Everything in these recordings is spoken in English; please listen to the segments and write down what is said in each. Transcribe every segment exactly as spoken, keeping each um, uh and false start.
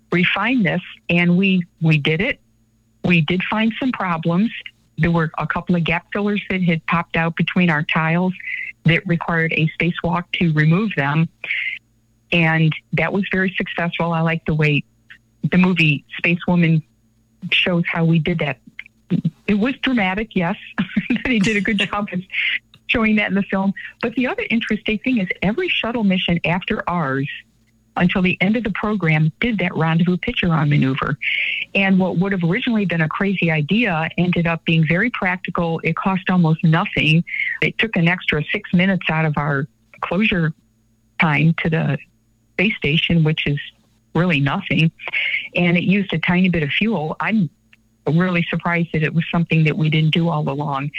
refine this, and we we did it. We did find some problems. There were a couple of gap fillers that had popped out between our tiles that required a spacewalk to remove them. And that was very successful. I like the way the movie Space Woman shows how we did that. It was dramatic, yes. They did a good job of showing that in the film. But the other interesting thing is every shuttle mission after ours, until the end of the program, did that rendezvous pitch-around maneuver. And what would have originally been a crazy idea ended up being very practical. It cost almost nothing. It took an extra six minutes out of our closure time to the space station, which is really nothing. And it used a tiny bit of fuel. I'm really surprised that it was something that we didn't do all along.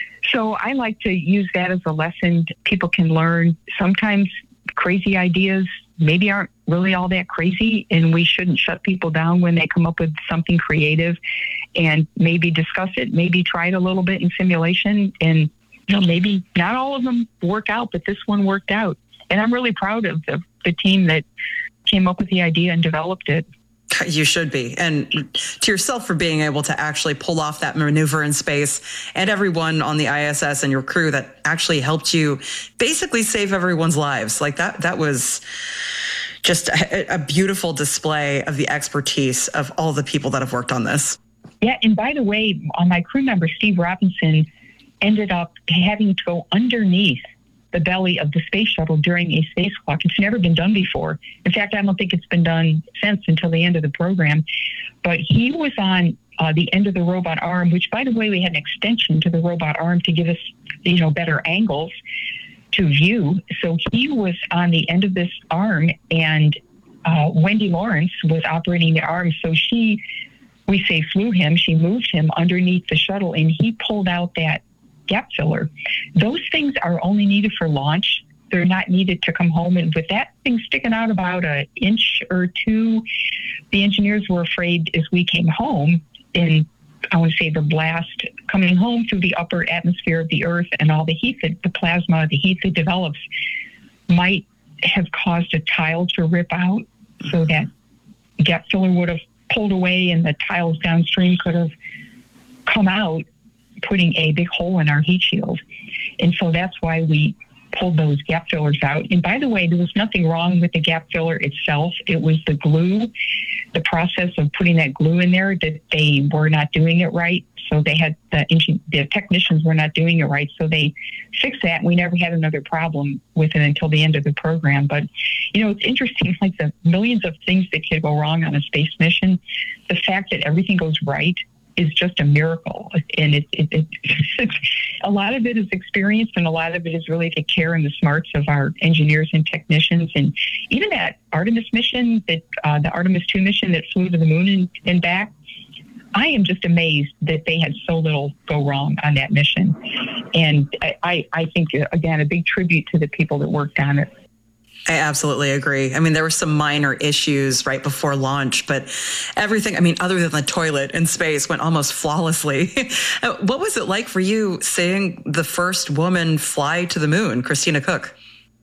So I like to use that as a lesson people can learn. Sometimes crazy ideas maybe aren't really all that crazy, and we shouldn't shut people down when they come up with something creative, and maybe discuss it, maybe try it a little bit in simulation, and you know, maybe not all of them work out, but this one worked out. And I'm really proud of the, the team that came up with the idea and developed it. You should be. And to yourself for being able to actually pull off that maneuver in space, and everyone on the I S S and your crew that actually helped you basically save everyone's lives. Like that, that was just a, a beautiful display of the expertise of all the people that have worked on this. Yeah. And by the way, on my crew member, Steve Robinson, ended up having to go underneath the belly of the space shuttle during a spacewalk. It's never been done before. In fact, I don't think it's been done since until the end of the program. But he was on uh, the end of the robot arm, which, by the way, we had an extension to the robot arm to give us, you know, better angles to view. So he was on the end of this arm, and uh, Wendy Lawrence was operating the arm. So she, we say flew him, she moved him underneath the shuttle, and he pulled out that gap filler. Those things are only needed for launch. They're not needed to come home. And with that thing sticking out about an inch or two, the engineers were afraid as we came home, and I would say the blast coming home through the upper atmosphere of the Earth and all the heat that the plasma, the heat that develops, might have caused a tile to rip out, so that gap filler would have pulled away and the tiles downstream could have come out, putting a big hole in our heat shield. And so that's why we pulled those gap fillers out. And by the way, there was nothing wrong with the gap filler itself. It was the glue, the process of putting that glue in there, that they were not doing it right. So they had, the, engine, the technicians were not doing it right. So they fixed that. And we never had another problem with it until the end of the program. But, you know, it's interesting, like the millions of things that could go wrong on a space mission, the fact that everything goes right is just a miracle. And it, it, it it's, a lot of it is experience, and a lot of it is really the care and the smarts of our engineers and technicians. And even that Artemis mission, that uh, the Artemis two mission that flew to the moon and, and back, I am just amazed that they had so little go wrong on that mission. And I, I, I think, again, a big tribute to the people that worked on it. I absolutely agree. I mean, there were some minor issues right before launch, but everything, I mean, other than the toilet in space, went almost flawlessly. What was it like for you seeing the first woman fly to the moon, Christina Koch?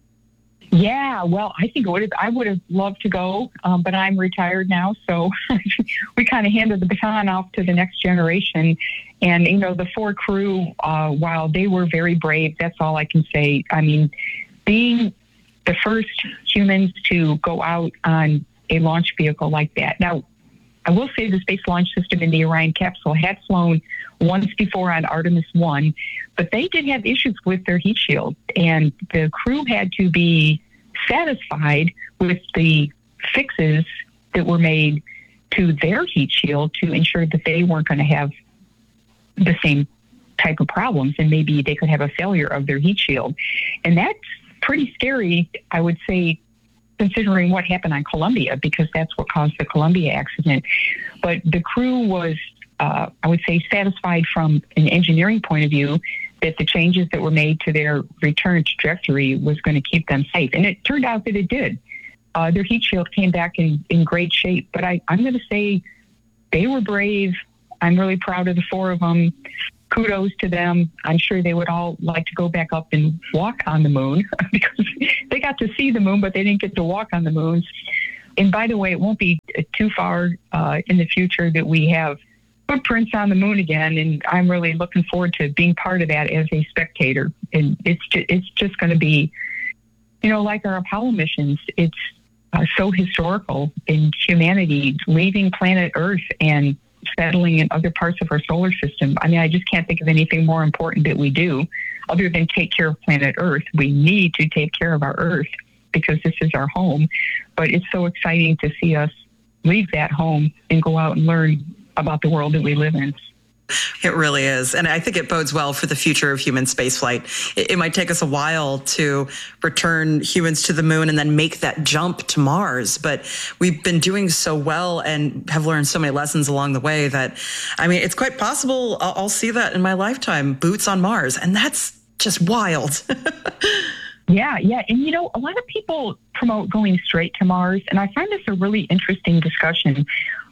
Yeah, well, I think it would have, I would have loved to go, um, but I'm retired now. So we kind of handed the baton off to the next generation. And, you know, the four crew, uh, while they were very brave, that's all I can say. I mean, being the first humans to go out on a launch vehicle like that. Now, I will say the Space Launch System in the Orion capsule had flown once before on Artemis one, but they did have issues with their heat shield, and the crew had to be satisfied with the fixes that were made to their heat shield to ensure that they weren't going to have the same type of problems, and maybe they could have a failure of their heat shield. And that's pretty scary, I would say, considering what happened on Columbia, because that's what caused the Columbia accident. But the crew was, uh, I would say, satisfied from an engineering point of view that the changes that were made to their return trajectory was going to keep them safe. And it turned out that it did. Uh, their heat shield came back in, in great shape. But I, I'm going to say they were brave. I'm really proud of the four of them. Kudos to them. I'm sure they would all like to go back up and walk on the moon because they got to see the moon, but they didn't get to walk on the moons. And by the way, it won't be too far uh, in the future that we have footprints on the moon again, and I'm really looking forward to being part of that as a spectator. And it's just, it's just going to be, you know, like our Apollo missions. It's uh, so historical in humanity leaving planet Earth and settling in other parts of our solar system. I mean, I just can't think of anything more important that we do other than take care of planet Earth. We need to take care of our Earth because this is our home. But it's so exciting to see us leave that home and go out and learn about the world that we live in. It really is. And I think it bodes well for the future of human spaceflight. It, it might take us a while to return humans to the moon and then make that jump to Mars. But we've been doing so well and have learned so many lessons along the way that, I mean, it's quite possible I'll, I'll see that in my lifetime, boots on Mars. And that's just wild. Yeah, yeah. And, you know, a lot of people promote going straight to Mars. And I find this a really interesting discussion.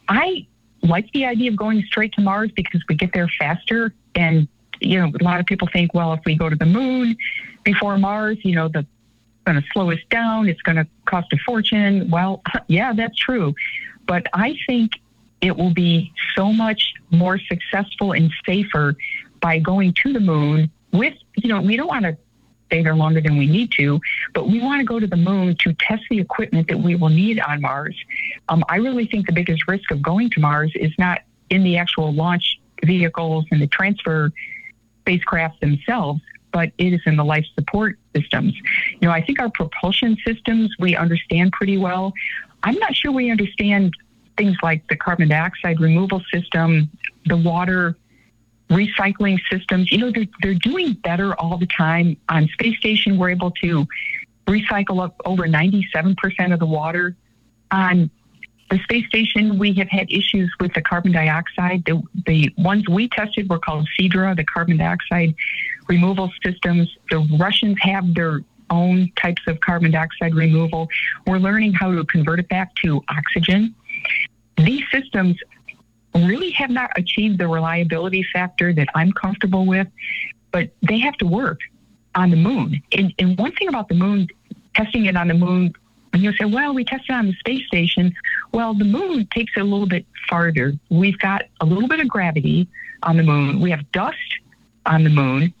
I like the idea of going straight to Mars because we get there faster. And, you know, a lot of people think, well, if we go to the moon before Mars, you know, the going to slow us down. It's going to cost a fortune. Well, yeah, that's true. But I think it will be so much more successful and safer by going to the moon with, you know, we don't want to stay there longer than we need to, but we want to go to the moon to test the equipment that we will need on Mars. Um, I really think the biggest risk of going to Mars is not in the actual launch vehicles and the transfer spacecraft themselves, but it is in the life support systems. You know, I think our propulsion systems we understand pretty well. I'm not sure we understand things like the carbon dioxide removal system, the water recycling systems. You know, they're, they're doing better all the time. On space station, we're able to recycle up over ninety-seven percent of the water. On the space station, we have had issues with the carbon dioxide. The, the ones we tested were called CEDRA, the carbon dioxide removal systems. The Russians have their own types of carbon dioxide removal. We're learning how to convert it back to oxygen. These systems really have not achieved the reliability factor that I'm comfortable with, but they have to work on the moon. And, and one thing about the moon, testing it on the moon, and you'll say, well, we tested it on the space station. Well, the moon takes it a little bit farther. We've got a little bit of gravity on the moon. We have dust on the moon,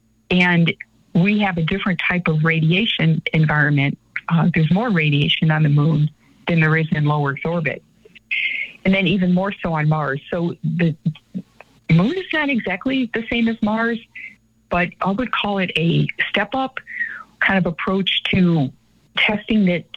and we have a different type of radiation environment. Uh, there's more radiation on the moon than there is in low Earth orbit. And then even more so on Mars. So the moon is not exactly the same as Mars, but I would call it a step-up kind of approach to testing that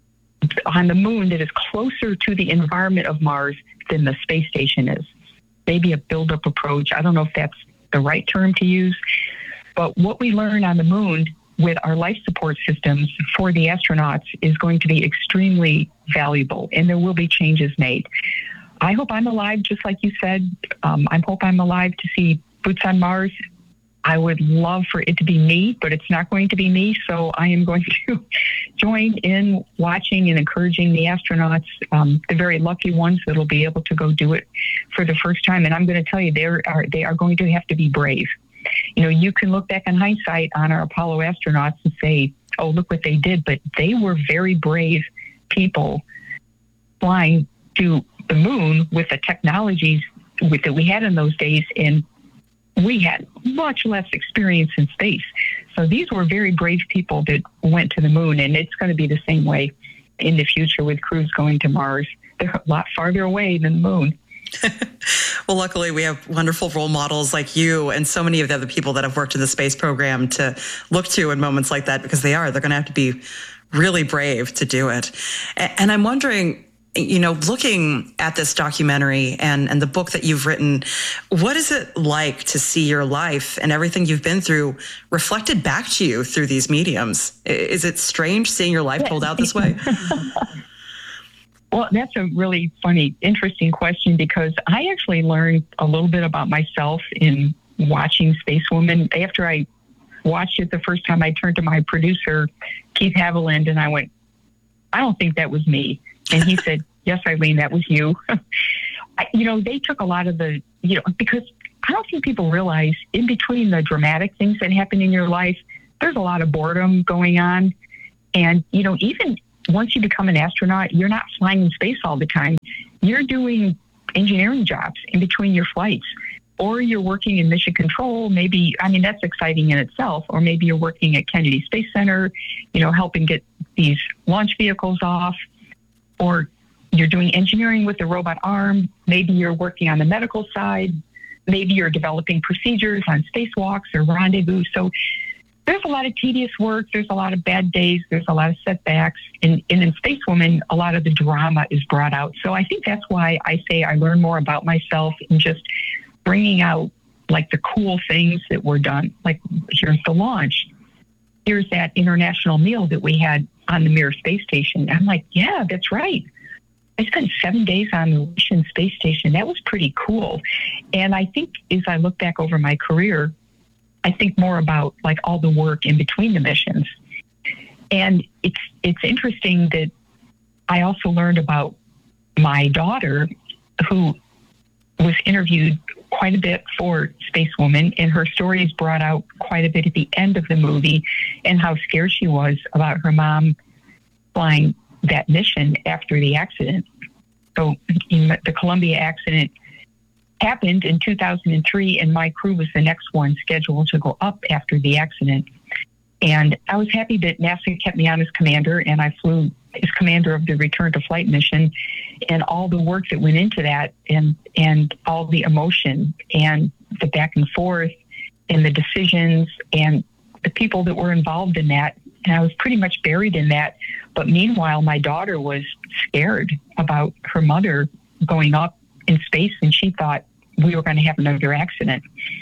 on the moon that is closer to the environment of Mars than the space station is. Maybe a build-up approach. I don't know if that's the right term to use, but what we learn on the moon with our life support systems for the astronauts is going to be extremely valuable, and there will be changes made. I hope I'm alive, just like you said. Um, I hope I'm alive to see boots on Mars. I would love for it to be me, but it's not going to be me, so I am going to join in watching and encouraging the astronauts, um, the very lucky ones that will be able to go do it for the first time. And I'm going to tell you, they are, they are going to have to be brave. You know, you can look back in hindsight on our Apollo astronauts and say, oh, look what they did. But they were very brave people flying to the moon with the technologies with, that we had in those days. And we had much less experience in space. So these were very brave people that went to the moon. And it's going to be the same way in the future with crews going to Mars. They're a lot farther away than the moon. Well, luckily, we have wonderful role models like you and so many of the other people that have worked in the space program to look to in moments like that, because they are. They're going to have to be really brave to do it. And I'm wondering, you know, looking at this documentary and, and the book that you've written, what is it like to see your life and everything you've been through reflected back to you through these mediums? Is it strange seeing your life told out this way? Well, that's a really funny, interesting question, because I actually learned a little bit about myself in watching Spacewoman. After I watched it the first time, I turned to my producer, Keith Haviland, and I went, I don't think that was me. And he said, yes, Eileen, that was you. I, you know, they took a lot of the, you know, because I don't think people realize in between the dramatic things that happen in your life, there's a lot of boredom going on. And, you know, even once you become an astronaut, you're not flying in space all the time. You're doing engineering jobs in between your flights, or you're working in mission control. Maybe, I mean, that's exciting in itself. Or maybe you're working at Kennedy Space Center, you know, helping get these launch vehicles off, or you're doing engineering with the robot arm. Maybe you're working on the medical side. Maybe you're developing procedures on spacewalks or rendezvous. So there's a lot of tedious work. There's a lot of bad days. There's a lot of setbacks. And, and in Space Woman, a lot of the drama is brought out. So I think that's why I say I learn more about myself and just bringing out like the cool things that were done. Like, here's the launch. Here's that international meal that we had on the Mir space station. I'm like, yeah, that's right. I spent seven days on the Russian space station. That was pretty cool. And I think as I look back over my career, I think more about like all the work in between the missions. And it's it's interesting that I also learned about my daughter, who was interviewed quite a bit for Space Woman, and her story is brought out quite a bit at the end of the movie, and how scared she was about her mom flying that mission after the accident. So the Columbia accident happened in two thousand three, and my crew was the next one scheduled to go up after the accident. And I was happy that NASA kept me on as commander, and I flew as commander of the return to flight mission, and all the work that went into that, and and all the emotion and the back and forth and the decisions and the people that were involved in that. And I was pretty much buried in that. But meanwhile, my daughter was scared about her mother going up in space, and she thought we were going to have another accident.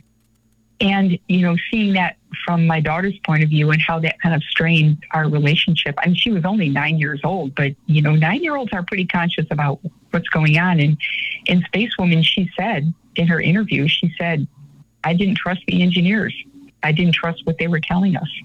And, you know, seeing that from my daughter's point of view and how that kind of strained our relationship. I mean, she was only nine years old, but, you know, nine-year-olds are pretty conscious about what's going on. And in Space Woman, she said in her interview, she said, I didn't trust the engineers. I didn't trust what they were telling us.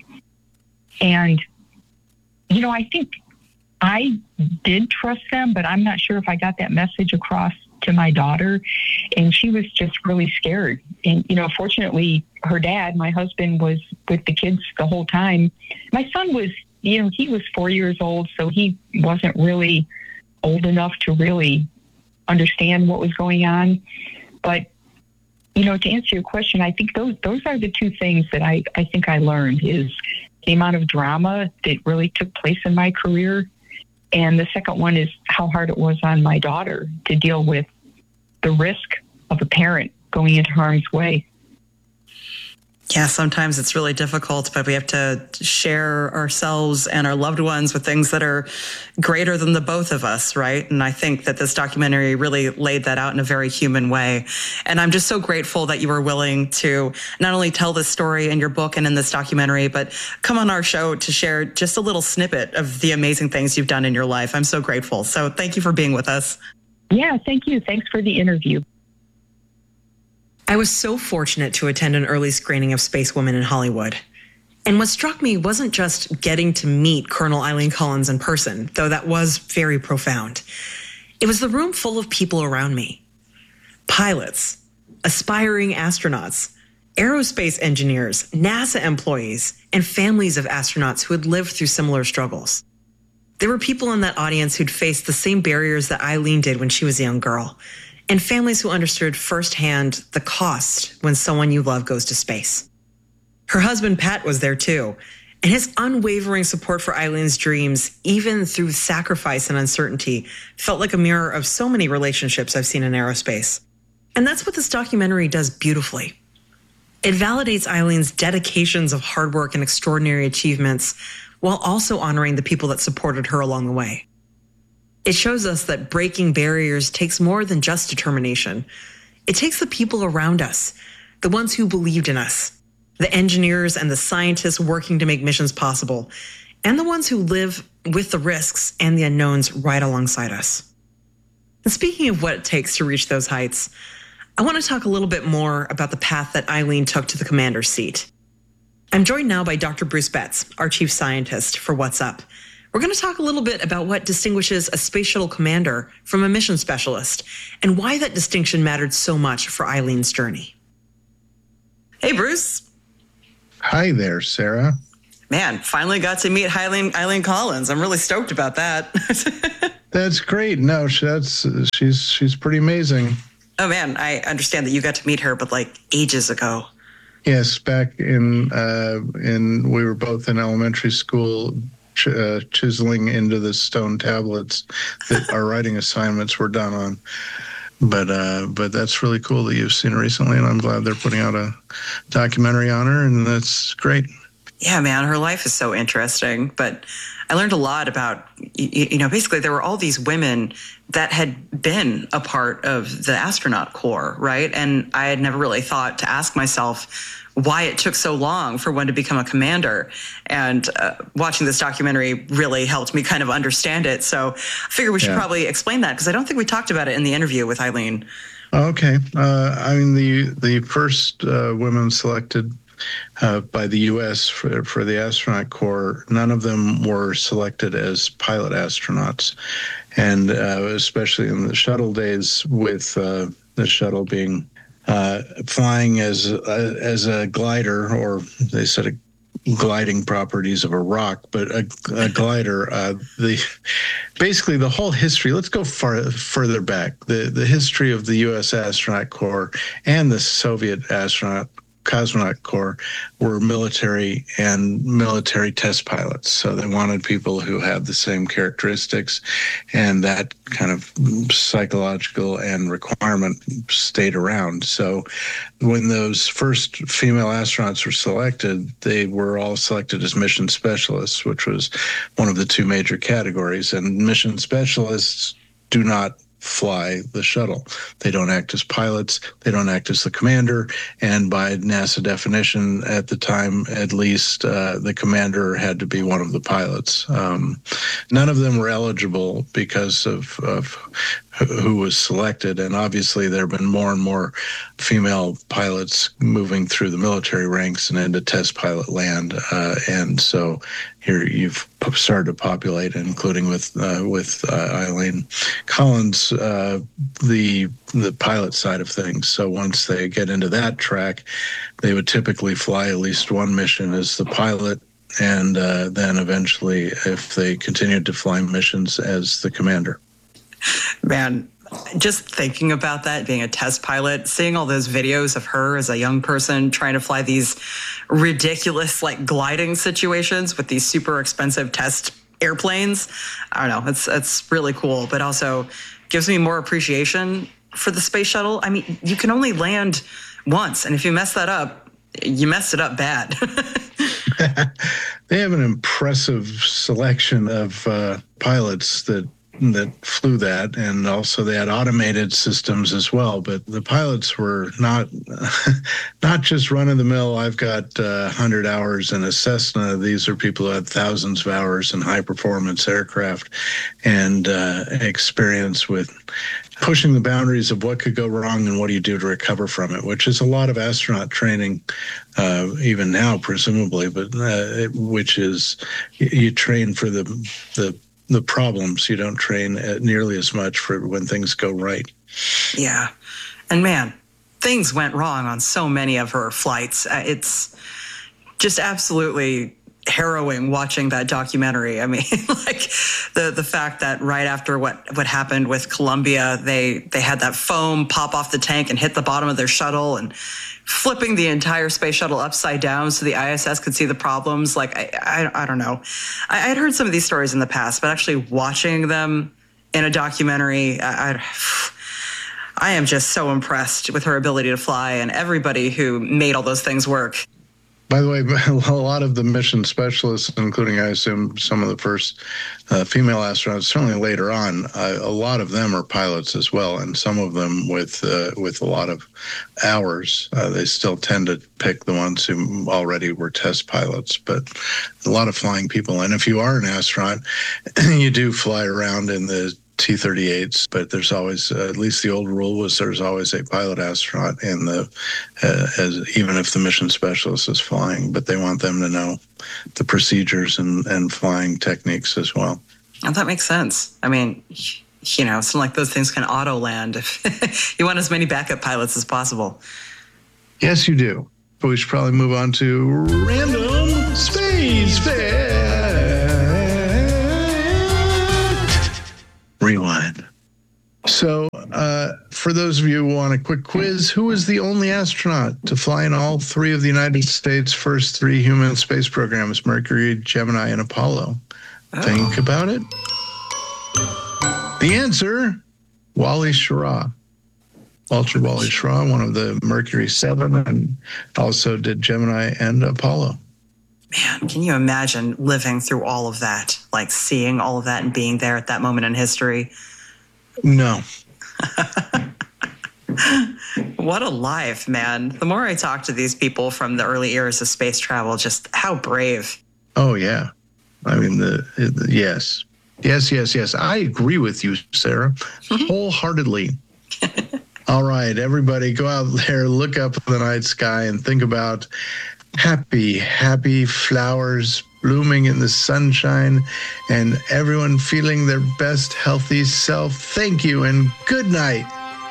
And, you know, I think I did trust them, but I'm not sure if I got that message across to my daughter. And she was just really scared. And, you know, fortunately, her dad, my husband, was with the kids the whole time. My son was, you know, he was four years old, so he wasn't really old enough to really understand what was going on. But, you know, to answer your question, I think those those are the two things that I, I think I learned, is the amount of drama that really took place in my career. And the second one is how hard it was on my daughter to deal with the risk of a parent going into harm's way. Yeah, sometimes it's really difficult, but we have to share ourselves and our loved ones with things that are greater than the both of us, right? And I think that this documentary really laid that out in a very human way. And I'm just so grateful that you were willing to not only tell this story in your book and in this documentary, but come on our show to share just a little snippet of the amazing things you've done in your life. I'm so grateful. So thank you for being with us. Yeah, thank you. Thanks for the interview. I was so fortunate to attend an early screening of Space Woman in Hollywood. And what struck me wasn't just getting to meet Colonel Eileen Collins in person, though that was very profound. It was the room full of people around me. Pilots, aspiring astronauts, aerospace engineers, NASA employees, and families of astronauts who had lived through similar struggles. There were people in that audience who'd faced the same barriers that Eileen did when she was a young girl, and families who understood firsthand the cost when someone you love goes to space. Her husband, Pat, was there too, and his unwavering support for Eileen's dreams, even through sacrifice and uncertainty, felt like a mirror of so many relationships I've seen in aerospace. And that's what this documentary does beautifully. It validates Eileen's dedications of hard work and extraordinary achievements, while also honoring the people that supported her along the way. It shows us that breaking barriers takes more than just determination. It takes the people around us, the ones who believed in us, the engineers and the scientists working to make missions possible, and the ones who live with the risks and the unknowns right alongside us. And speaking of what it takes to reach those heights, I want to talk a little bit more about the path that Eileen took to the commander's seat. I'm joined now by Doctor Bruce Betts, our chief scientist for What's Up. We're going to talk a little bit about what distinguishes a space shuttle commander from a mission specialist and why that distinction mattered so much for Eileen's journey. Hey, Bruce. Hi there, Sarah. man, finally got to meet Eileen, Eileen Collins. I'm really stoked about that. That's great. No, that's she's she's pretty amazing. Oh man, I understand that you got to meet her, but like ages ago. Yes, back in uh, in we were both in elementary school, ch- uh, chiseling into the stone tablets that our writing assignments were done on. But uh, but that's really cool that you've seen her recently, and I'm glad they're putting out a documentary on her, and that's great. Yeah, man, her life is so interesting. But I learned a lot about, you, you know, basically there were all these women that had been a part of the astronaut corps, right? And I had never really thought to ask myself why it took so long for one to become a commander. And uh, watching this documentary really helped me kind of understand it. So I figure we should yeah. probably explain that, because I don't think we talked about it in the interview with Eileen. Okay. Uh, I mean, the, the first uh, women selected Uh, by the U S for, for the astronaut corps, none of them were selected as pilot astronauts. And uh, especially in the shuttle days, with uh, the shuttle being uh, flying as uh, as a glider, or they said a gliding properties of a rock, but a, a glider. Uh, the basically the whole history. Let's go far further back. The the history of the U S astronaut corps and the Soviet astronaut cosmonaut corps were military and military test pilots. So they wanted people who had the same characteristics, and that kind of psychological and requirement stayed around. So when those first female astronauts were selected, they were all selected as mission specialists, which was one of the two major categories. And mission specialists do not fly the shuttle. They don't act as pilots. They don't act as the commander. And by NASA definition, at the time, at least, uh, the commander had to be one of the pilots. Um, none of them were eligible because of, of who was selected. And obviously, there have been more and more female pilots moving through the military ranks and into test pilot land. Uh, and so here you've started to populate, including with uh, with uh, Eileen Collins, uh, the the pilot side of things. So once they get into that track, they would typically fly at least one mission as the pilot, and uh, then eventually, if they continued to fly missions, as the commander. Man, just thinking about that, being a test pilot, seeing all those videos of her as a young person trying to fly these ridiculous, like, gliding situations with these super expensive test airplanes. I don't know. It's, it's really cool, but also gives me more appreciation for the space shuttle. I mean, you can only land once, and if you mess that up, you messed it up bad. They have an impressive selection of uh, pilots that that flew that, and also they had automated systems as well. But the pilots were not not just run of the mill. I've got uh, one hundred hours in a Cessna. These are people who had thousands of hours in high performance aircraft and uh, experience with pushing the boundaries of what could go wrong and what do you do to recover from it, which is a lot of astronaut training, uh, even now, presumably, but uh, it, which is you train for the the the problems. You don't train nearly as much for when things go right. Yeah. And man, things went wrong on so many of her flights. It's just absolutely harrowing watching that documentary. I mean, like the the fact that right after what what happened with Columbia, they they had that foam pop off the tank and hit the bottom of their shuttle, and flipping the entire space shuttle upside down so the I S S could see the problems. Like, I I, I don't know. I had heard some of these stories in the past, but actually watching them in a documentary, I, I I am just so impressed with her ability to fly and everybody who made all those things work. By the way, a lot of the mission specialists, including, I assume, some of the first uh, female astronauts, certainly later on, uh, a lot of them are pilots as well, and some of them with uh, with a lot of hours. Uh, they still tend to pick the ones who already were test pilots, but a lot of flying people. And if you are an astronaut, you do fly around in the T thirty-eights, but there's always, uh, at least the old rule was there's always a pilot astronaut in the, uh, as even if the mission specialist is flying, but they want them to know the procedures and, and flying techniques as well. And that makes sense. I mean, you know, it's not like those things can auto land. If you want as many backup pilots as possible. Yes, you do. But we should probably move on to Random Space. Please fit. Rewind. So, uh, for those of you who want a quick quiz, who was the only astronaut to fly in all three of the United States' first three human space programs, Mercury, Gemini, and Apollo? Oh. Think about it. The answer, Wally Schirra. Walter Wally Schirra, one of the Mercury seven, and also did Gemini and Apollo. Man, can you imagine living through all of that, like seeing all of that and being there at that moment in history? No. What a life, man. The more I talk to these people from the early eras of space travel, just how brave. Oh, yeah. I mean, the, the yes. Yes, yes, yes. I agree with you, Sarah, wholeheartedly. All right, everybody, go out there, look up at the night sky and think about happy, happy flowers blooming in the sunshine and everyone feeling their best healthy self. Thank you and good night.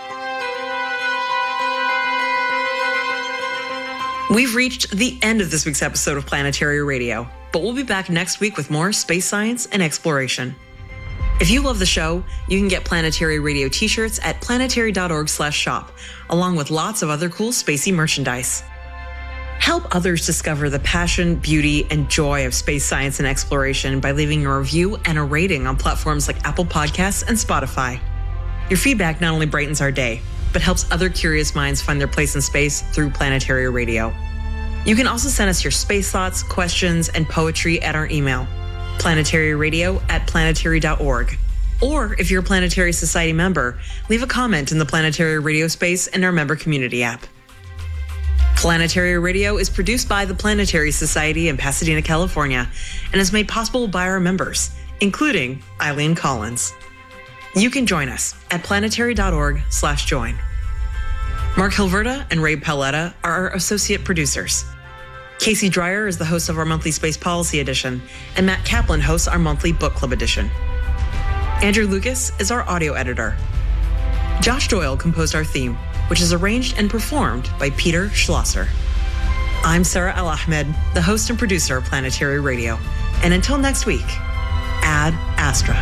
We've reached the end of this week's episode of Planetary Radio, but we'll be back next week with more space science and exploration. If you love the show, you can get Planetary Radio t-shirts at planetary.org slash shop, along with lots of other cool spacey merchandise. Help others discover the passion, beauty, and joy of space science and exploration by leaving a review and a rating on platforms like Apple Podcasts and Spotify. Your feedback not only brightens our day, but helps other curious minds find their place in space through Planetary Radio. You can also send us your space thoughts, questions, and poetry at our email, planetaryradio at planetary dot org. Or if you're a Planetary Society member, leave a comment in the Planetary Radio space in our member community app. Planetary Radio is produced by the Planetary Society in Pasadena, California, and is made possible by our members, including Eileen Collins. You can join us at planetary.org slash join. Mark Hilverda and Ray Paletta are our associate producers. Casey Dreyer is the host of our monthly Space Policy Edition, and Matt Kaplan hosts our monthly Book Club Edition. Andrew Lucas is our audio editor. Josh Doyle composed our theme, which is arranged and performed by Peter Schlosser. I'm Sarah El-Ahmed, the host and producer of Planetary Radio. And until next week, Ad Astra.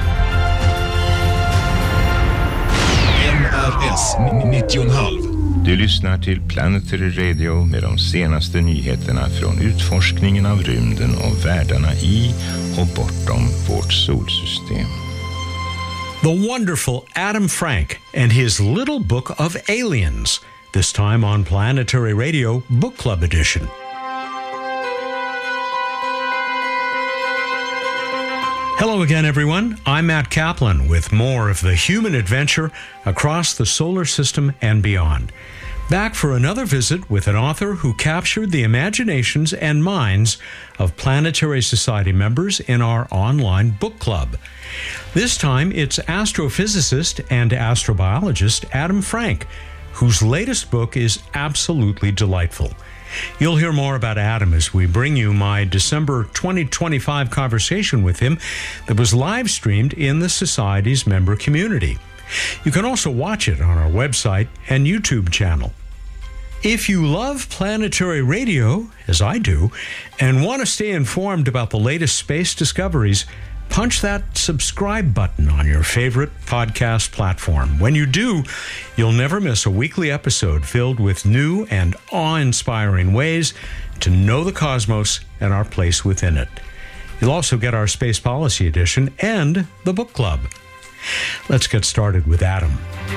N R S nittio komma fem. Du lyssnar till Planetary Radio med de senaste nyheterna från utforskningen av rymden och världarna i och bortom vårt solsystem. The wonderful Adam Frank and his little book of aliens, this time on Planetary Radio Book Club Edition. Hello again, everyone. I'm Matt Kaplan with more of the human adventure across the solar system and beyond. Back for another visit with an author who captured the imaginations and minds of Planetary Society members in our online book club. This time, it's astrophysicist and astrobiologist Adam Frank, whose latest book is absolutely delightful. You'll hear more about Adam as we bring you my December twenty twenty-five conversation with him that was live streamed in the Society's member community. You can also watch it on our website and YouTube channel. If you love Planetary Radio, as I do, and want to stay informed about the latest space discoveries, punch that subscribe button on your favorite podcast platform. When you do, you'll never miss a weekly episode filled with new and awe-inspiring ways to know the cosmos and our place within it. You'll also get our Space Policy Edition and the book club. Let's get started with Adam.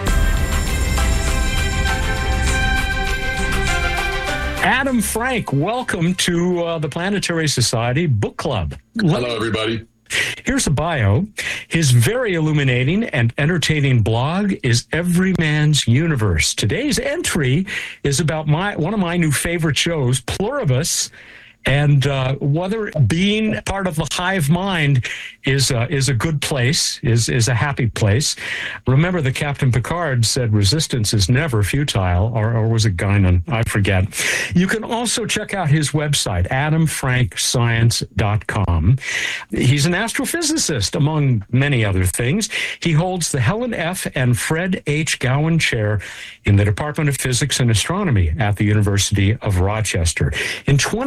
Adam Frank, welcome to uh, the Planetary Society Book Club. Hello, everybody. Here's a bio. His very illuminating and entertaining blog is Every Man's Universe. Today's entry is about my one of my new favorite shows, Pluribus, and uh, whether being part of the hive mind is uh, is a good place, is is a happy place. Remember that Captain Picard said resistance is never futile, or, or was it Guinan? I forget. You can also check out his website, adam frank science dot com. He's an astrophysicist, among many other things. He holds the Helen F. and Fred H. Gowan Chair in the Department of Physics and Astronomy at the University of Rochester. In twenty twenty,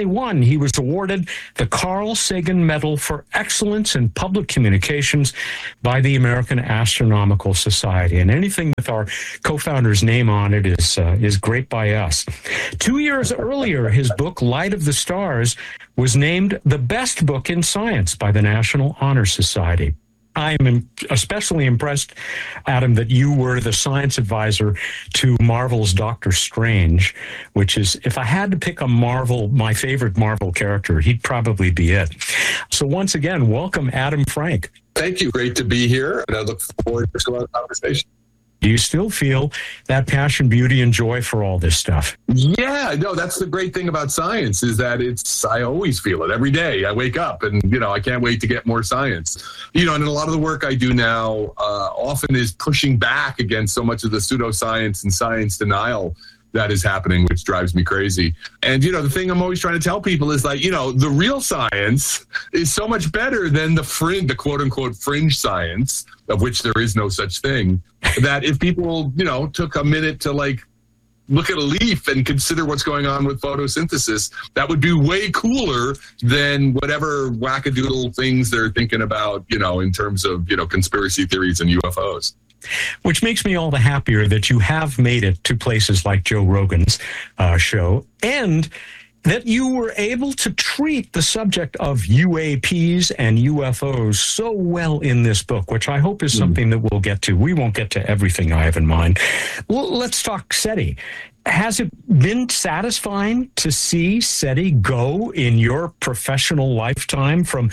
twenty-one, he was awarded the Carl Sagan Medal for Excellence in Public Communications by the American Astronomical Society. And anything with our co-founder's name on it is uh, is great by us. Two years earlier, his book, Light of the Stars, was named the best book in science by the National Honor Society. I'm especially impressed, Adam, that you were the science advisor to Marvel's Doctor Strange, which is, if I had to pick a Marvel, my favorite Marvel character, he'd probably be it. So once again, welcome, Adam Frank. Thank you. Great to be here. And I look forward to our conversation. Do you still feel that passion, beauty, and joy for all this stuff? Yeah, no, that's the great thing about science is that it's, I always feel it every day. I wake up and, you know, I can't wait to get more science. You know, and a lot of the work I do now uh, often is pushing back against so much of the pseudoscience and science denial that is happening, which drives me crazy. And, you know, the thing I'm always trying to tell people is like, you know, the real science is so much better than the fringe, the quote unquote fringe science, of which there is no such thing, that if people, you know, took a minute to like look at a leaf and consider what's going on with photosynthesis, that would be way cooler than whatever wackadoodle things they're thinking about, you know, in terms of, you know, conspiracy theories and U F Os. Which makes me all the happier that you have made it to places like Joe Rogan's uh, show, and that you were able to treat the subject of U A Ps and U F Os so well in this book, which I hope is something that we'll get to. We won't get to everything I have in mind. Well, let's talk SETI. Has it been satisfying to see SETI go in your professional lifetime from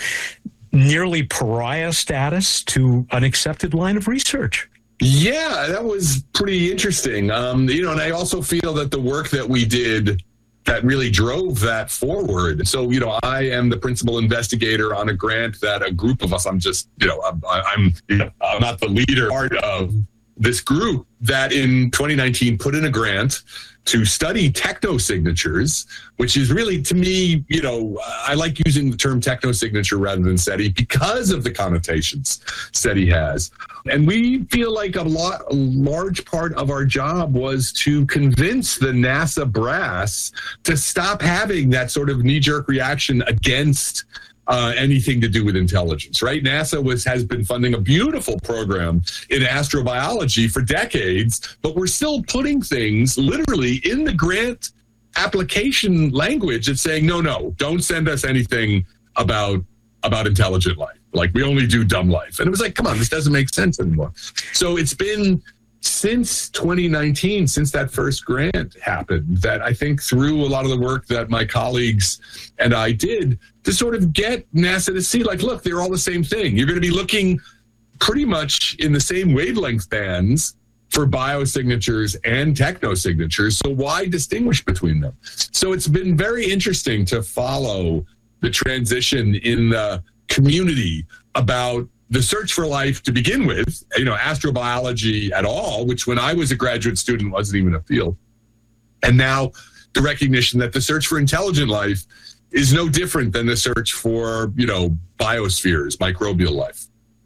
nearly pariah status to an accepted line of research? Yeah, that was pretty interesting. Um, you know, and I also feel that the work that we did that really drove that forward. So, you know, I am the principal investigator on a grant that a group of us, I'm just, you know, I'm, I'm, you know, I'm not the leader part of this group that in twenty nineteen put in a grant to study technosignatures, which is really, to me, you know, I like using the term technosignature rather than SETI because of the connotations SETI has. And we feel like a lot, a large part of our job was to convince the NASA brass to stop having that sort of knee-jerk reaction against Uh, anything to do with intelligence, right? NASA was has been funding a beautiful program in astrobiology for decades, but we're still putting things literally in the grant application language that's saying, no, no, don't send us anything about about intelligent life. Like, we only do dumb life. And it was like, come on, this doesn't make sense anymore. So it's been since twenty nineteen, since that first grant happened, that I think through a lot of the work that my colleagues and I did to sort of get NASA to see, like, look, they're all the same thing. You're going to be looking pretty much in the same wavelength bands for biosignatures and technosignatures. So why distinguish between them? So it's been very interesting to follow the transition in the community about the search for life to begin with, you know, astrobiology at all, which when I was a graduate student wasn't even a field. And now the recognition that the search for intelligent life is no different than the search for, you know, biospheres, microbial life.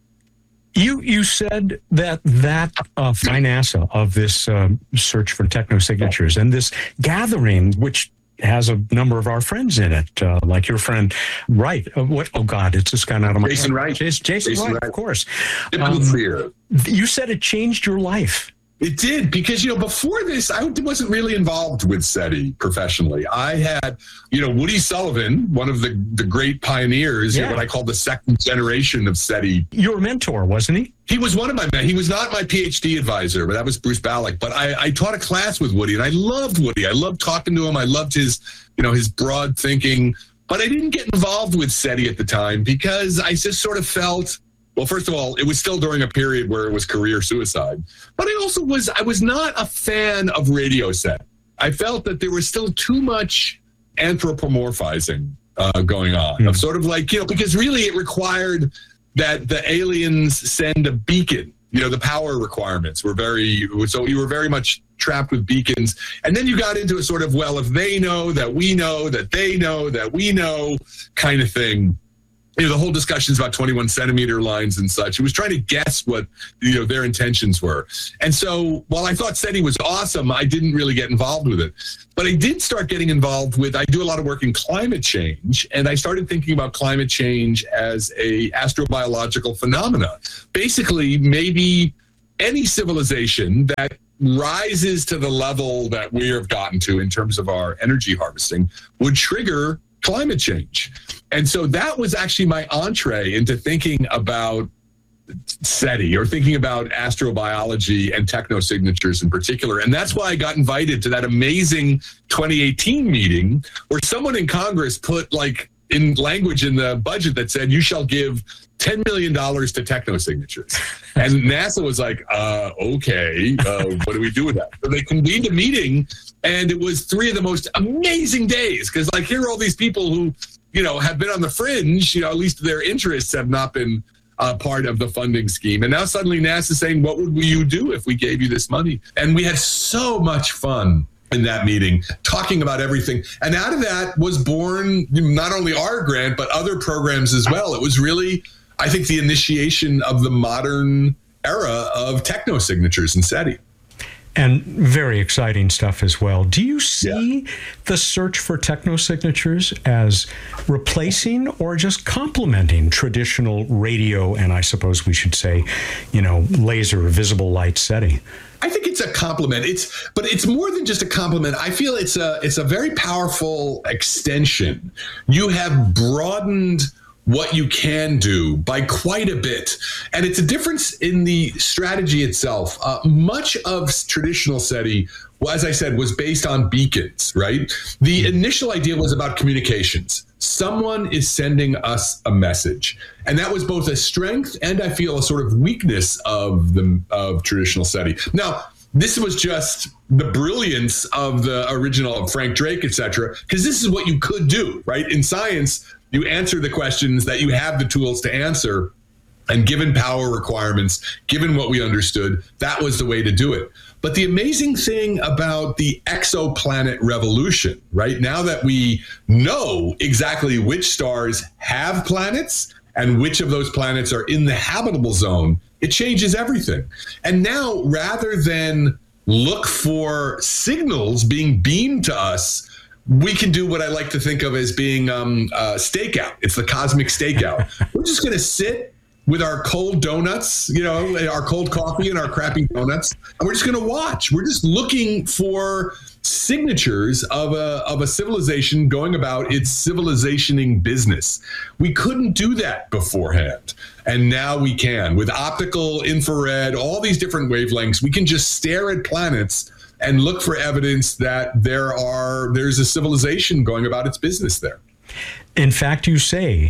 You you said that that uh, FINASA of this um, search for technosignatures and this gathering, which has a number of our friends in it, uh, like your friend Wright. Uh, what? Oh God, it's just gone out of my Jason head. Wright. Jason, Jason, Jason Wright, Wright, of course. Um, you said it changed your life. It did, because, you know, before this, I wasn't really involved with SETI professionally. I had, you know, Woody Sullivan, one of the, the great pioneers, yeah. you know, what I call the second generation of SETI. Your mentor, wasn't he? He was one of my men. He was not my PhD advisor, but that was Bruce Ballack. But I, I taught a class with Woody, and I loved Woody. I loved talking to him. I loved his, you know, his broad thinking. But I didn't get involved with SETI at the time because I just sort of felt, well, first of all, it was still during a period where it was career suicide. But I also was, I was not a fan of Radio Set. I felt that there was still too much anthropomorphizing uh, going on. Mm. Of sort of like, you know, because really it required that the aliens send a beacon. You know, the power requirements were very, so you were very much trapped with beacons. And then you got into a sort of, well, if they know that we know that they know that we know kind of thing. you know, the whole discussion is about twenty-one centimeter lines and such. It was trying to guess what, you know, their intentions were. And so while I thought SETI was awesome, I didn't really get involved with it. But I did start getting involved with, I do a lot of work in climate change, and I started thinking about climate change as a astrobiological phenomena. Basically, maybe any civilization that rises to the level that we have gotten to in terms of our energy harvesting would trigger climate change. And so that was actually my entree into thinking about SETI, or thinking about astrobiology and technosignatures in particular. And that's why I got invited to that amazing twenty eighteen meeting where someone in Congress put like in language in the budget that said, you shall give ten million dollars to technosignatures. And NASA was like, uh, okay, uh, what do we do with that? So they convened a meeting, and it was three of the most amazing days, because like here are all these people who, you know, have been on the fringe, you know, at least their interests have not been uh, part of the funding scheme. And now suddenly NASA's saying, what would you do if we gave you this money? And we had so much fun in that meeting, talking about everything. And out of that was born not only our grant, but other programs as well. It was really, I think, the initiation of the modern era of technosignatures and SETI. And very exciting stuff as well. Do you see Yeah. the search for technosignatures as replacing or just complementing traditional radio, and I suppose we should say, you know, laser visible light SETI? I think it's a compliment. It's, but it's more than just a compliment. I feel it's a, it's a very powerful extension. You have broadened what you can do by quite a bit. And it's a difference in the strategy itself. Uh, much of traditional SETI, well, as I said, was based on beacons, right? The initial idea was about communications. Someone is sending us a message. And that was both a strength and, I feel, a sort of weakness of the of traditional SETI. Now, this was just the brilliance of the original Frank Drake, et cetera, because this is what you could do, right? In science, you answer the questions that you have the tools to answer. And given power requirements, given what we understood, that was the way to do it. But the amazing thing about the exoplanet revolution, right? Now that we know exactly which stars have planets and which of those planets are in the habitable zone, it changes everything. And now, rather than look for signals being beamed to us, we can do what I like to think of as being um, uh, stakeout. It's the cosmic stakeout. We're just going to sit with our cold donuts, you know, our cold coffee and our crappy donuts, and we're just going to watch. We're just looking for signatures of a of a civilization going about its civilizationing business. We couldn't do that beforehand, and now we can. With optical, infrared, all these different wavelengths, we can just stare at planets and look for evidence that there are there's a civilization going about its business there. In fact, you say,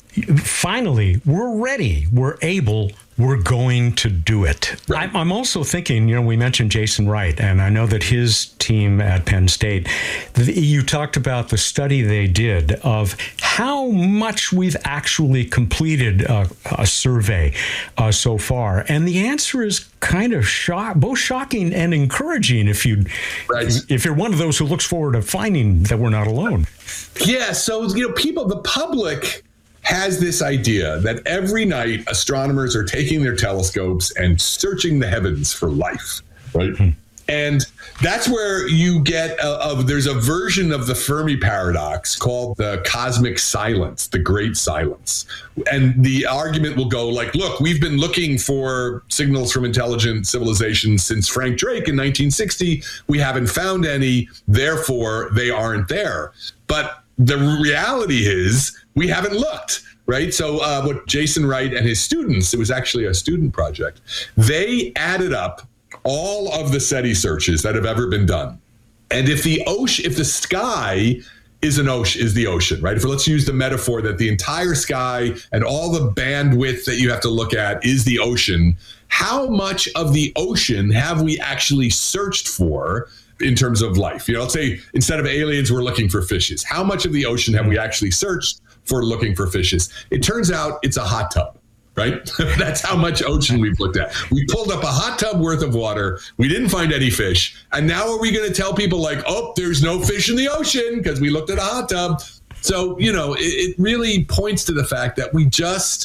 finally, we're ready, we're able, we're going to do it. Right. I'm, I'm also thinking, you know, we mentioned Jason Wright, and I know that his team at Penn State, the, you talked about the study they did of how much we've actually completed uh, a survey uh, so far. And the answer is kind of shock, both shocking and encouraging if, you, right. if you're one of those who looks forward to finding that we're not alone. Yeah, so, you know, people, the public has this idea that every night astronomers are taking their telescopes and searching the heavens for life, right? Hmm. And that's where you get a, a, there's a version of the Fermi paradox called the cosmic silence, the great silence. And the argument will go like, look, we've been looking for signals from intelligent civilizations since Frank Drake in nineteen sixty. We haven't found any, therefore they aren't there. But the reality is we haven't looked, right? So uh, what Jason Wright and his students, it was actually a student project, they added up all of the SETI searches that have ever been done. And if the ocean, if the sky is an ocean, is the ocean, right? If let's use the metaphor that the entire sky and all the bandwidth that you have to look at is the ocean, how much of the ocean have we actually searched for in terms of life? You know, let's say instead of aliens, we're looking for fishes. How much of the ocean have we actually searched for looking for fishes? It turns out it's a hot tub, right? That's how much ocean we've looked at. We pulled up a hot tub worth of water. We didn't find any fish. And now are we going to tell people like, oh, there's no fish in the ocean because we looked at a hot tub? So, you know, it, it really points to the fact that we just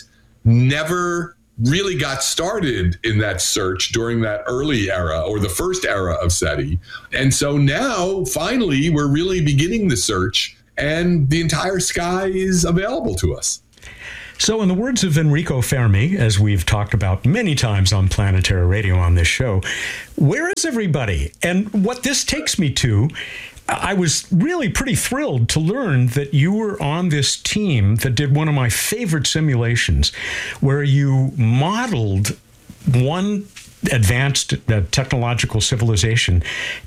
never really got started in that search during that early era or the first era of SETI. And so now, finally, we're really beginning the search and the entire sky is available to us. So in the words of Enrico Fermi, as we've talked about many times on Planetary Radio on this show, where is everybody? And what this takes me to, I was really pretty thrilled to learn that you were on this team that did one of my favorite simulations where you modeled one advanced uh, technological civilization.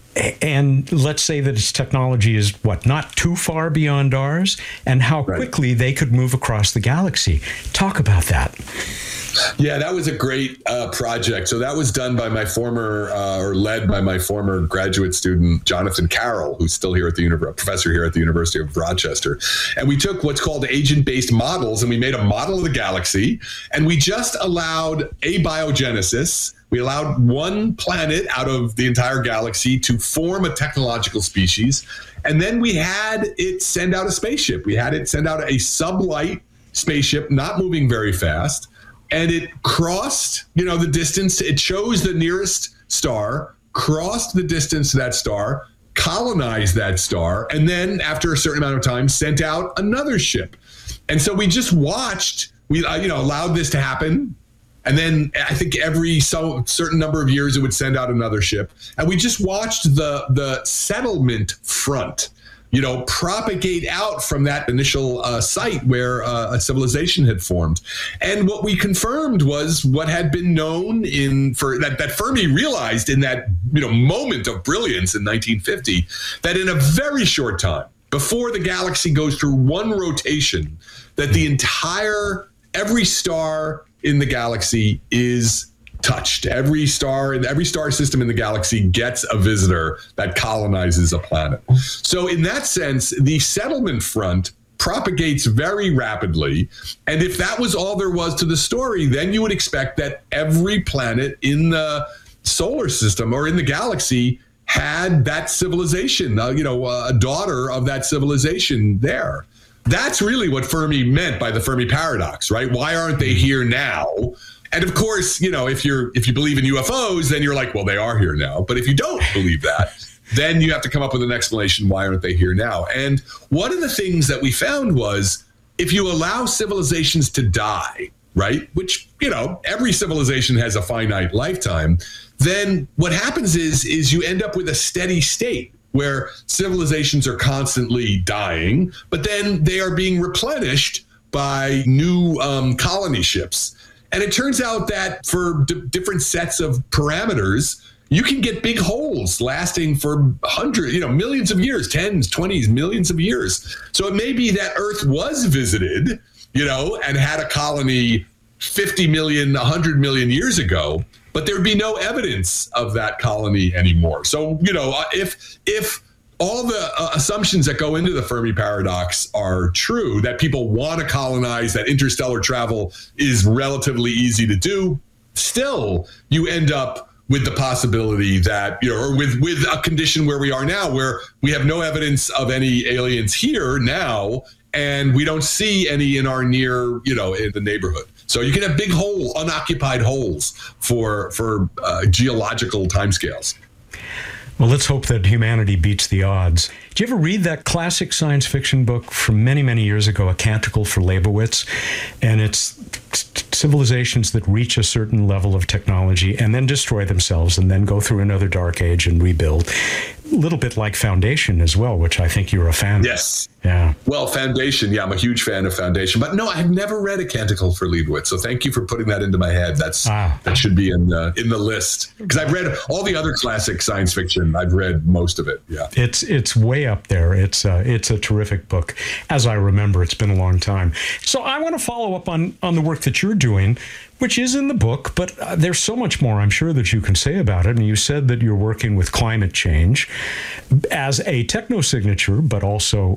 And let's say that its technology is, what, not too far beyond ours, and how Right. quickly they could move across the galaxy. Talk about that. Yeah, that was a great uh, project. So that was done by my former, uh, or led by my former graduate student, Jonathan Carroll, who's still here at the univ- professor here at the University of Rochester. And we took what's called agent-based models, and we made a model of the galaxy, and we just allowed abiogenesis. We allowed one planet out of the entire galaxy to form a technological species. And then we had it send out a spaceship. We had it send out a sublight spaceship, not moving very fast. And it crossed, you know, the distance. It chose the nearest star, crossed the distance to that star, colonized that star, and then after a certain amount of time, sent out another ship. And so we just watched, we, uh, you know, allowed this to happen. And then I think every so certain number of years, it would send out another ship. And we just watched the the settlement front, you know, propagate out from that initial uh, site where uh, a civilization had formed. And what we confirmed was what had been known in for that, that Fermi realized in that, you know, moment of brilliance in nineteen fifty, that in a very short time, before the galaxy goes through one rotation, that the entire, every star in the galaxy is touched. Every star in every star system in the galaxy gets a visitor that colonizes a planet. So in that sense, the settlement front propagates very rapidly. And if that was all there was to the story, then you would expect that every planet in the solar system or in the galaxy had that civilization, uh, you know, uh, a daughter of that civilization there. That's really what Fermi meant by the Fermi paradox, right? Why aren't they here now? And of course, you know, if you're if you believe in U F Os, then you're like, well, they are here now. But if you don't believe that, then you have to come up with an explanation. Why aren't they here now? And one of the things that we found was if you allow civilizations to die, right, which, you know, every civilization has a finite lifetime, then what happens is is you end up with a steady state where civilizations are constantly dying, but then they are being replenished by new um, colony ships. And it turns out that for d- different sets of parameters, you can get big holes lasting for hundreds, you know, millions of years, tens, twenties, millions of years. So it may be that Earth was visited, you know, and had a colony fifty million, one hundred million years ago, but there'd be no evidence of that colony anymore. So, you know, if if all the uh, assumptions that go into the Fermi paradox are true, that people want to colonize, that interstellar travel is relatively easy to do, still you end up with the possibility that, you know, or with, with a condition where we are now, where we have no evidence of any aliens here now, and we don't see any in our near, you know, in the neighborhood. So you can have big hole, unoccupied holes for for uh, geological timescales. Well, let's hope that humanity beats the odds. Did you ever read that classic science fiction book from many, many years ago, A Canticle for Leibowitz? And it's civilizations that reach a certain level of technology and then destroy themselves and then go through another dark age and rebuild. A little bit like Foundation as well, which I think you're a fan yes. of. Yeah. Well, Foundation, yeah, I'm a huge fan of Foundation. But no, I've never read A Canticle for Leibowitz. So thank you for putting that into my head. That's ah. That should be in the, in the list. Because I've read all the other classic science fiction. I've read most of it, yeah. It's it's way up there. It's uh, it's a terrific book. As I remember, it's been a long time. So I want to follow up on, on the work that you're doing, which is in the book, but uh, there's so much more I'm sure that you can say about it. And you said that you're working with climate change as a technosignature, but also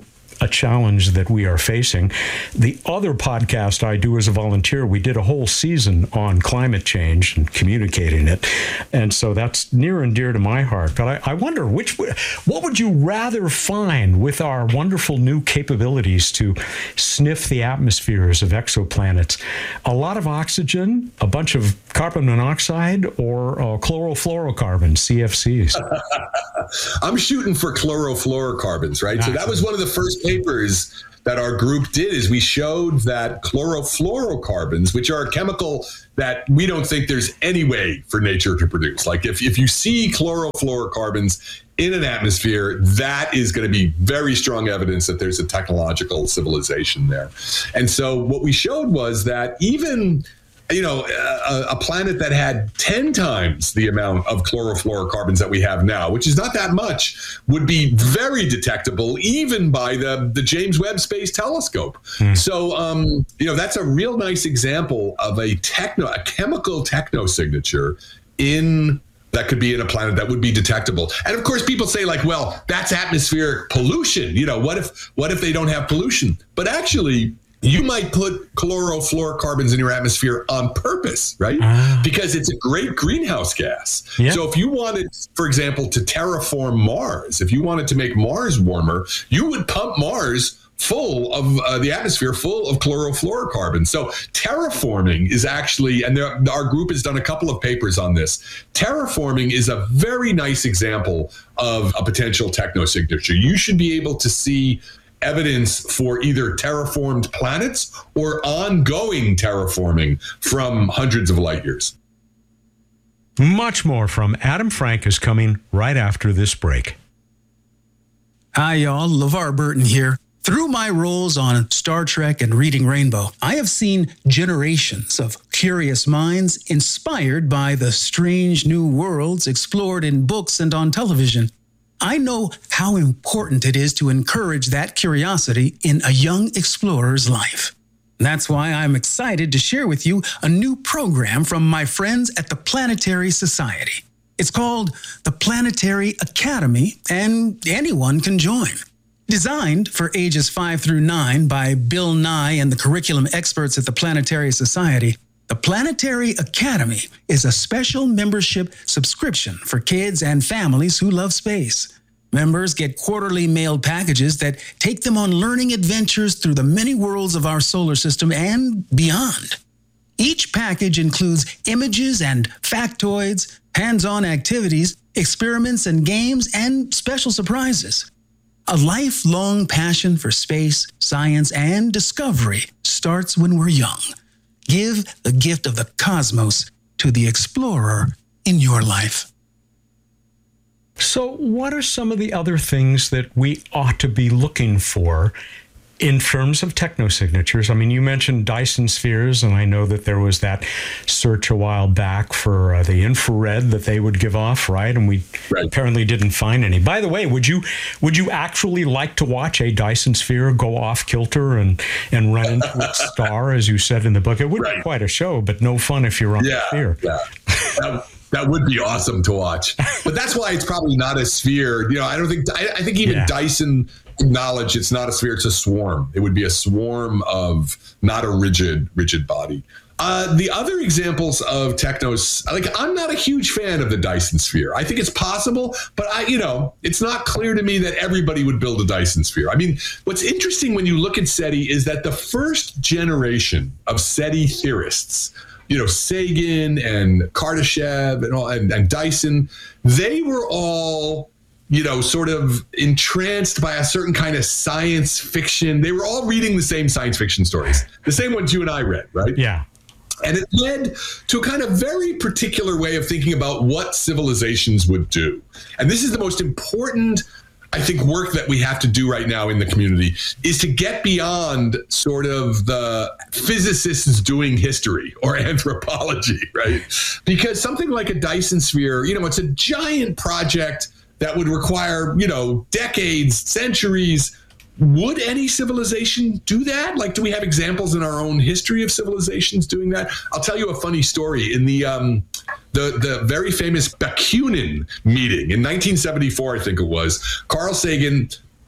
a challenge that we are facing. The other podcast I do as a volunteer, we did a whole season on climate change and communicating it. And so that's near and dear to my heart. But I, I wonder, which what would you rather find with our wonderful new capabilities to sniff the atmospheres of exoplanets? A lot of oxygen, a bunch of carbon monoxide, or uh, chlorofluorocarbons, C F Cs? I'm shooting for chlorofluorocarbons, right? So that was one of the first papers that our group did, is we showed that chlorofluorocarbons, which are a chemical that we don't think there's any way for nature to produce. Like if, if you see chlorofluorocarbons in an atmosphere, that is going to be very strong evidence that there's a technological civilization there. And so what we showed was that even, you know, a, a planet that had ten times the amount of chlorofluorocarbons that we have now, which is not that much, would be very detectable even by the, the James Webb Space Telescope. Mm. So, um, you know, that's a real nice example of a techno, a chemical technosignature in that could be in a planet that would be detectable. And of course, people say like, well, that's atmospheric pollution. You know, what if what if they don't have pollution? But actually, you might put chlorofluorocarbons in your atmosphere on purpose, right? Ah. Because it's a great greenhouse gas. Yeah. So if you wanted, for example, to terraform Mars, if you wanted to make Mars warmer, you would pump Mars full of uh, the atmosphere full of chlorofluorocarbons. So terraforming is actually, and there, our group has done a couple of papers on this. Terraforming is a very nice example of a potential technosignature. You should be able to see evidence for either terraformed planets or ongoing terraforming from hundreds of light years. Much more from Adam Frank is coming right after this break. Hi, y'all. LeVar Burton here. Through my roles on Star Trek and Reading Rainbow, I have seen generations of curious minds inspired by the strange new worlds explored in books and on television. I know how important it is to encourage that curiosity in a young explorer's life. That's why I'm excited to share with you a new program from my friends at the Planetary Society. It's called the Planetary Academy, and anyone can join. Designed for ages five through nine by Bill Nye and the curriculum experts at the Planetary Society, the Planetary Academy is a special membership subscription for kids and families who love space. Members get quarterly mailed packages that take them on learning adventures through the many worlds of our solar system and beyond. Each package includes images and factoids, hands-on activities, experiments and games, and special surprises. A lifelong passion for space, science, and discovery starts when we're young. Give the gift of the cosmos to the explorer in your life. So what are some of the other things that we ought to be looking for in terms of technosignatures? I mean, you mentioned Dyson spheres, and I know that there was that search a while back for uh, the infrared that they would give off, right? And we right. apparently didn't find any. By the way, would you would you actually like to watch a Dyson sphere go off kilter and, and run into a star, as you said in the book? It would right. be quite a show, but no fun if you're on yeah, the sphere. Yeah, that, that would be awesome to watch. But that's why it's probably not a sphere. You know, I don't think, I, I think even yeah. Dyson acknowledge it's not a sphere, it's a swarm. It would be a swarm of not a rigid, rigid body. Uh, the other examples of technos, like I'm not a huge fan of the Dyson sphere. I think it's possible, but I, you know, it's not clear to me that everybody would build a Dyson sphere. I mean, what's interesting when you look at SETI is that the first generation of SETI theorists, you know, Sagan and Kardashev and all, and, and Dyson, they were all, you know, sort of entranced by a certain kind of science fiction. They were all reading the same science fiction stories, the same ones you and I read, right? Yeah. And it led to a kind of very particular way of thinking about what civilizations would do. And this is the most important, I think, work that we have to do right now in the community, is to get beyond sort of the physicists doing history or anthropology, right? Because something like a Dyson sphere, you know, it's a giant project that would require, you know, decades, centuries. Would any civilization do that? Like, do we have examples in our own history of civilizations doing that? I'll tell you a funny story. In the um, the the very famous Bakunin meeting in nineteen seventy-four, I think it was, Carl Sagan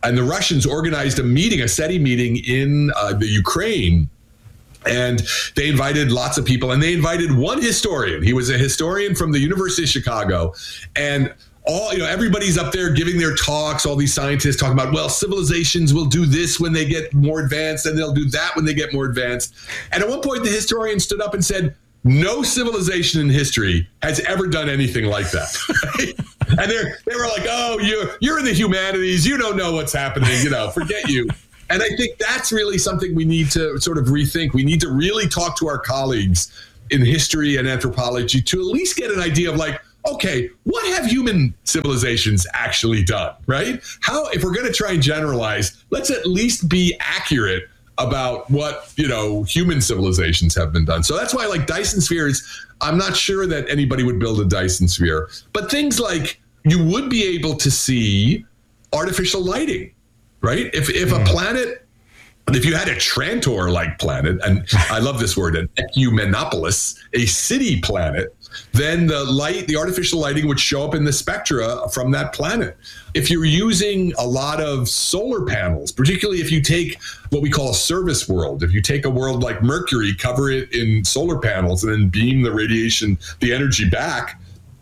And the Russians organized a meeting, a SETI meeting in uh, the Ukraine. And they invited lots of people, and they invited one historian. He was a historian from the University of Chicago. And all, you know, everybody's up there giving their talks, all these scientists talking about, well, civilizations will do this when they get more advanced, and they'll do that when they get more advanced. And at one point, the historian stood up and said, no civilization in history has ever done anything like that. And they they were like, oh, you're, you're in the humanities. You don't know what's happening. You know, forget you. And I think that's really something we need to sort of rethink. We need to really talk to our colleagues in history and anthropology to at least get an idea of like, okay, what have human civilizations actually done, right? How, if we're going to try and generalize, let's at least be accurate about what, you know, human civilizations have been done. So that's why, like, Dyson spheres, I'm not sure that anybody would build a Dyson sphere. But things like you would be able to see artificial lighting, right? If if a planet, if you had a Trantor-like planet, and I love this word, an ecumenopolis, a city planet, then the light, the artificial lighting would show up in the spectra from that planet. If you're using a lot of solar panels, particularly if you take what we call a service world, if you take a world like Mercury, cover it in solar panels, and then beam the radiation, the energy back,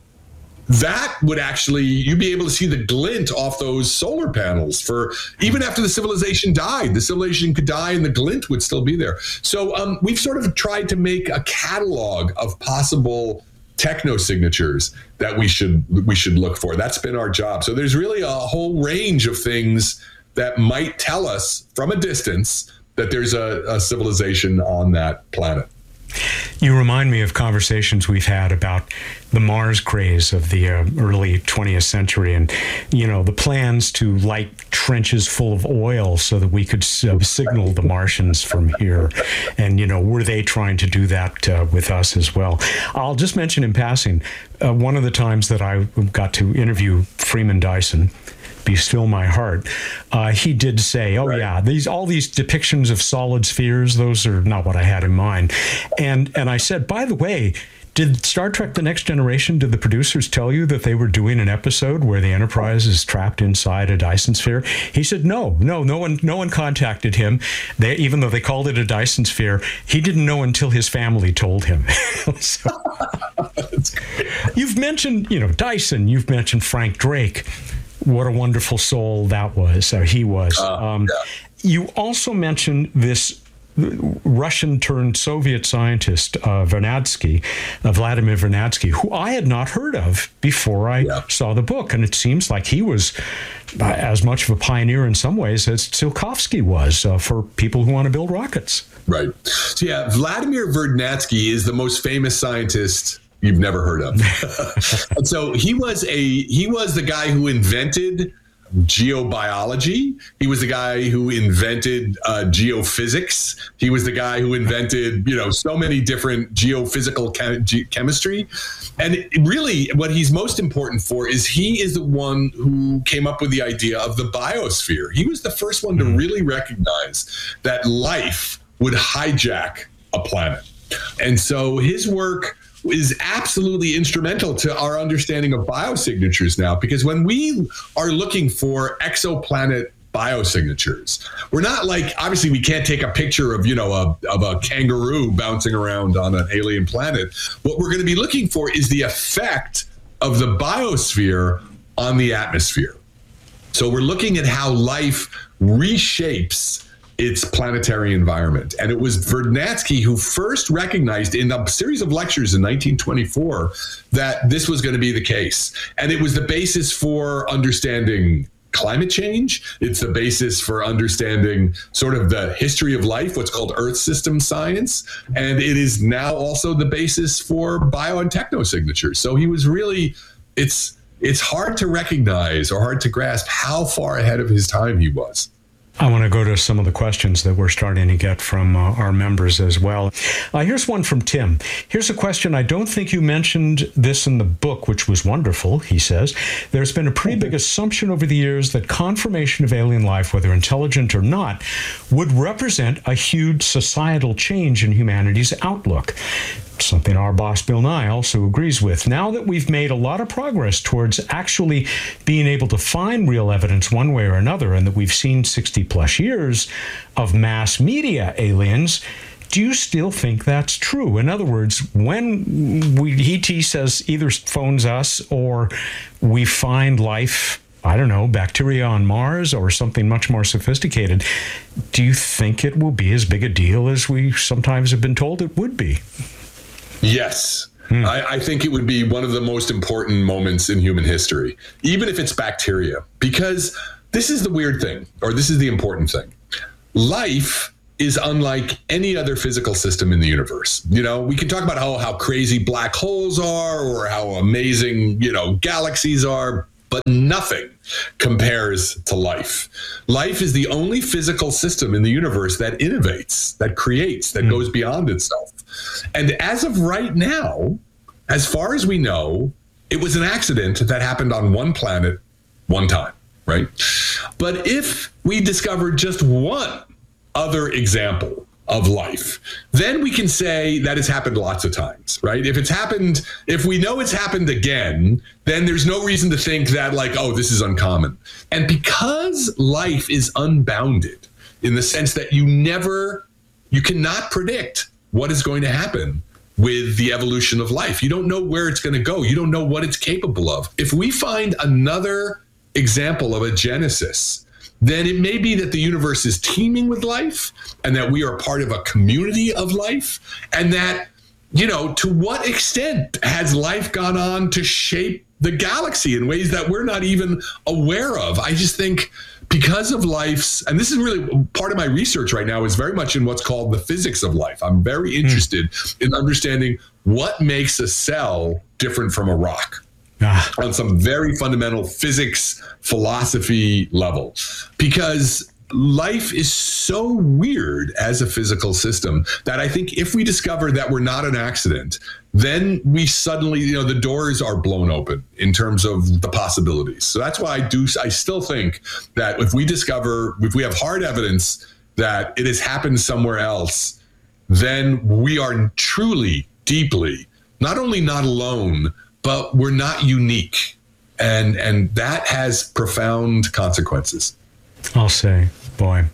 that would actually, you'd be able to see the glint off those solar panels for even after the civilization died. The civilization could die and the glint would still be there. So um, we've sort of tried to make a catalog of possible techno signatures that we should we should look for. That's been our job. So there's really a whole range of things that might tell us from a distance that there's a, a civilization on that planet. You remind me of conversations we've had about the Mars craze of the uh, early twentieth century, and, you know, the plans to light trenches full of oil so that we could uh, signal the Martians from here. And, you know, were they trying to do that uh, with us as well? I'll just mention in passing, uh, one of the times that I got to interview Freeman Dyson, Be Still My Heart, uh, he did say, oh, right. yeah, these all these depictions of solid spheres, those are not what I had in mind. And and I said, by the way, did Star Trek The Next Generation, did the producers tell you that they were doing an episode where the Enterprise is trapped inside a Dyson sphere? He said, no, no, no one no one contacted him. They, even though they called it a Dyson sphere, he didn't know until his family told him. So, you've mentioned, you know, Dyson, you've mentioned Frank Drake. What a wonderful soul that was, or he was. Uh, um, yeah. You also mentioned this Russian-turned-Soviet scientist, uh, Vernadsky, uh, Vladimir Vernadsky, who I had not heard of before I yeah. saw the book. And it seems like he was uh, as much of a pioneer in some ways as Tsiolkovsky was uh, for people who want to build rockets. Right. So, yeah, Vladimir Vernadsky is the most famous scientist you've never heard of. And so he was a he was the guy who invented geobiology. He was the guy who invented uh, geophysics. He was the guy who invented, you know, so many different geophysical chem- ge- chemistry. And it really, what he's most important for is he is the one who came up with the idea of the biosphere. He was the first one to really recognize that life would hijack a planet. And so his work is absolutely instrumental to our understanding of biosignatures now, because when we are looking for exoplanet biosignatures, we're not like, obviously we can't take a picture of, you know, a, of a kangaroo bouncing around on an alien planet. What we're going to be looking for is the effect of the biosphere on the atmosphere. So we're looking at how life reshapes its planetary environment. And it was Vernadsky who first recognized in a series of lectures in nineteen twenty-four that this was going to be the case. And it was the basis for understanding climate change. It's the basis for understanding sort of the history of life, what's called Earth system science. And it is now also the basis for bio and techno signatures. So he was really, it's it's hard to recognize or hard to grasp how far ahead of his time he was. I want to go to some of the questions that we're starting to get from uh, our members as well. Uh, here's one from Tim. Here's a question. I don't think you mentioned this in the book, which was wonderful, he says. There's been a pretty big assumption over the years that confirmation of alien life, whether intelligent or not, would represent a huge societal change in humanity's outlook. something our boss Bill Nye also agrees with. Now that we've made a lot of progress towards actually being able to find real evidence one way or another, and that we've seen sixty plus years of mass media aliens, do you still think that's true? In other words, when we, E T says either phones us or we find life, I don't know, bacteria on Mars or something much more sophisticated, do you think it will be as big a deal as we sometimes have been told it would be? Yes. Hmm. I, I think it would be one of the most important moments in human history, even if it's bacteria, because this is the weird thing, or this is the important thing. Life is unlike any other physical system in the universe. You know, we can talk about how, how crazy black holes are or how amazing, you know, galaxies are, but nothing compares to life. Life is the only physical system in the universe that innovates, that creates, that mm. goes beyond itself. And as of right now, as far as we know, it was an accident that happened on one planet, one time, right? But if we discovered just one other example of life, then we can say that it's happened lots of times, right? If it's happened, if we know it's happened again, then there's no reason to think that like, oh, this is uncommon. And because life is unbounded in the sense that you never, you cannot predict what is going to happen with the evolution of life. You don't know where it's going to go. You don't know what it's capable of. If we find another example of a genesis, then it may be that the universe is teeming with life and that we are part of a community of life, and that, you know, to what extent has life gone on to shape the galaxy in ways that we're not even aware of? I just think because of life's, and this is really part of my research right now, is very much in what's called the physics of life. I'm very interested mm. in understanding what makes a cell different from a rock. Ah. On some very fundamental physics, philosophy level, because life is so weird as a physical system that I think if we discover that we're not an accident, then we suddenly, you know, the doors are blown open in terms of the possibilities. So that's why I do, I still think that if we discover, if we have hard evidence that it has happened somewhere else, then we are truly, deeply, not only not alone, but we're not unique. And and that has profound consequences. I'll say, boy,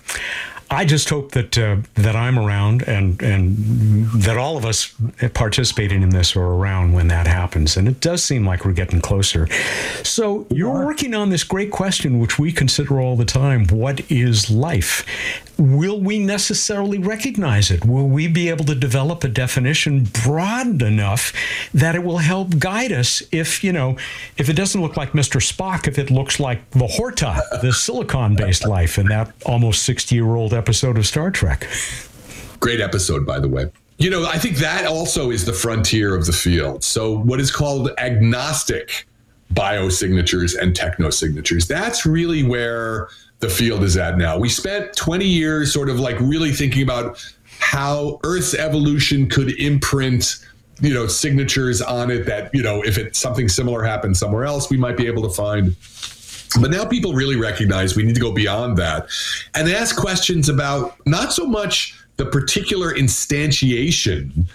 I just hope that uh, that I'm around and and that all of us participating in this are around when that happens. And it does seem like we're getting closer. So you're working on this great question, which we consider all the time: what is life? Will we necessarily recognize it? Will we be able to develop a definition broad enough that it will help guide us if, you know, if it doesn't look like Mister Spock, if it looks like the Horta, the silicon-based life in that almost sixty-year-old episode of Star Trek? Great episode, by the way. You know, I think that also is the frontier of the field. So what is called agnostic biosignatures and technosignatures, that's really where the field is at now. We spent twenty years sort of like really thinking about how Earth's evolution could imprint, you know, signatures on it that, you know, if it something similar happened somewhere else, we might be able to find. But now people really recognize we need to go beyond that and ask questions about not so much the particular instantiation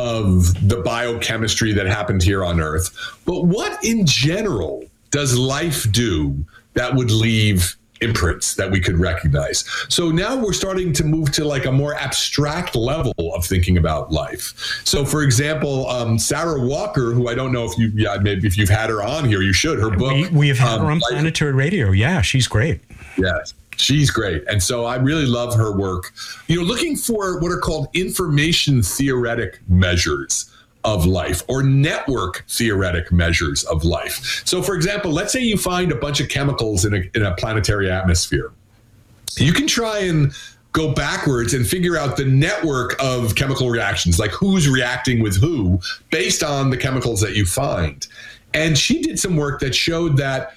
of the biochemistry that happened here on Earth, but what in general does life do that would leave imprints that we could recognize? So now we're starting to move to like a more abstract level of thinking about life. So for example, um, Sarah Walker, who I don't know if you, yeah, maybe if you've had her on here, you should. Her book. We, we have had um, her on Planetary Radio. Yeah, she's great. Yes. She's great. And so I really love her work, you know, looking for what are called information theoretic measures of life, or network theoretic measures of life. So for example, let's say you find a bunch of chemicals in a, in a planetary atmosphere. You can try and go backwards and figure out the network of chemical reactions, like who's reacting with who based on the chemicals that you find. And she did some work that showed that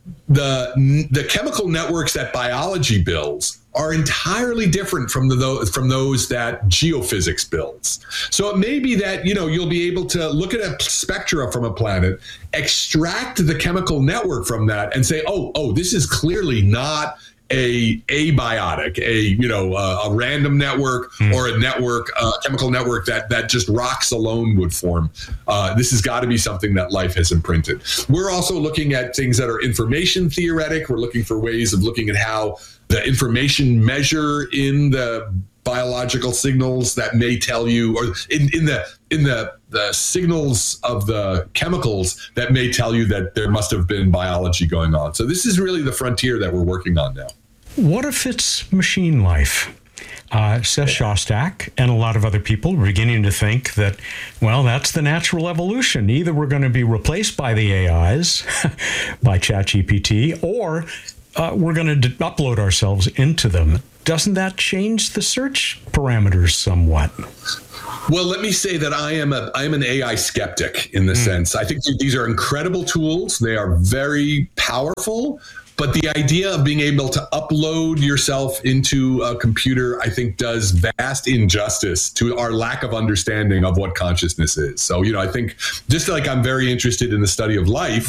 the the chemical networks that biology builds are entirely different from the from those that geophysics builds. So it may be that, you know, you'll be able to look at a spectra from a planet, extract the chemical network from that, and say, oh, oh, this is clearly not a abiotic, a you know uh, a random network mm. or a network, a uh, chemical network that that just rocks alone would form. Uh, this has got to be something that life has imprinted. We're also looking at things that are information theoretic. We're looking for ways of looking at how the information measure in the biological signals that may tell you, or in, in the in the the signals of the chemicals that may tell you that there must have been biology going on. So this is really the frontier that we're working on now. What if it's machine life? Uh, Seth Shostak and a lot of other people are beginning to think that, well, that's the natural evolution. Either we're going to be replaced by the A Is, by ChatGPT, or uh, we're going to d- upload ourselves into them. Doesn't that change the search parameters somewhat? Well, let me say that I am a I am an A I skeptic in the mm. sense. I think these are incredible tools. They are very powerful. But the idea of being able to upload yourself into a computer, I think, does vast injustice to our lack of understanding of what consciousness is. So, you know, I think just like I'm very interested in the study of life,